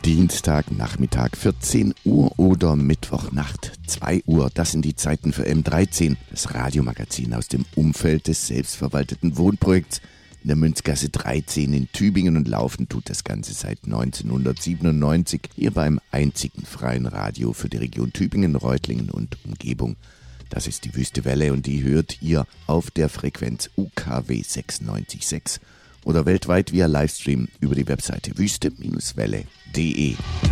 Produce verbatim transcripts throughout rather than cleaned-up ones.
Dienstagnachmittag vierzehn Uhr oder Mittwochnacht zwei Uhr. Das sind die Zeiten für M dreizehn, das Radiomagazin aus dem Umfeld des selbstverwalteten Wohnprojekts in der Münzgasse dreizehn in Tübingen, und laufen tut das Ganze seit neunzehnhundertsiebenundneunzig hier beim einzigen freien Radio für die Region Tübingen, Reutlingen und Umgebung. Das ist die Wüste Welle, und die hört ihr auf der Frequenz U K W sechsundneunzig Komma sechs oder weltweit via Livestream über die Webseite wüste Welle punkt de.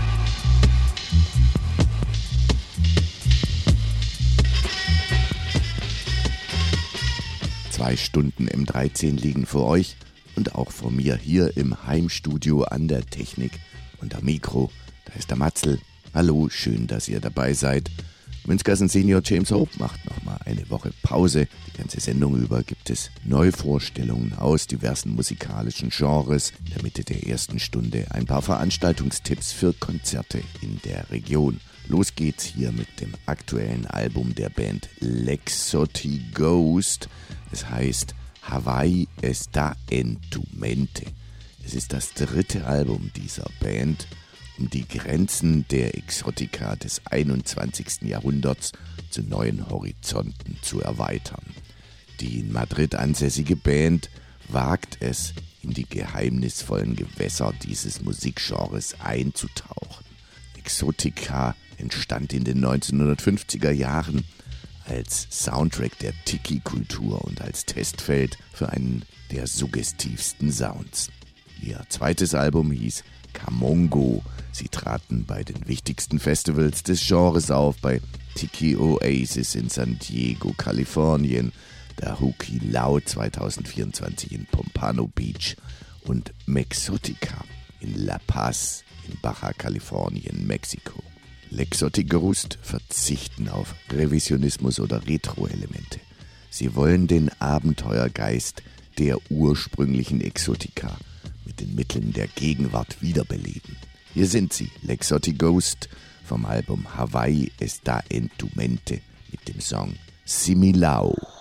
Zwei Stunden M dreizehn liegen vor euch und auch vor mir hier im Heimstudio an der Technik und am Mikro. Da ist der Matzl. Hallo, schön, dass ihr dabei seid. Münzgassen Senior James Hope macht nochmal eine Woche Pause. Die ganze Sendung über gibt es Neuvorstellungen aus diversen musikalischen Genres. In der Mitte der ersten Stunde ein paar Veranstaltungstipps für Konzerte in der Region. Los geht's hier mit dem aktuellen Album der Band L'Exotic Ghost. Es heißt Hawaii está en tu mente. Es ist das dritte Album dieser Band, um die Grenzen der Exotika des einundzwanzigsten Jahrhunderts zu neuen Horizonten zu erweitern. Die in Madrid ansässige Band wagt es, in die geheimnisvollen Gewässer dieses Musikgenres einzutauchen. Exotika entstand in den neunzehnhundertfünfziger Jahren als Soundtrack der Tiki-Kultur und als Testfeld für einen der suggestivsten Sounds. Ihr zweites Album hieß Camongo. Sie traten bei den wichtigsten Festivals des Genres auf, bei Tiki Oasis in San Diego, Kalifornien, der Huki Lau zweitausendvierundzwanzig in Pompano Beach und Mexotica in La Paz in Baja Kalifornien, Mexiko. L'Exotic Ghost verzichten auf Revisionismus oder Retro-Elemente. Sie wollen den Abenteuergeist der ursprünglichen Exotika mit den Mitteln der Gegenwart wiederbeleben. Hier sind sie, L'Exotic Ghost vom Album Hawaii está en tu mente mit dem Song Similao.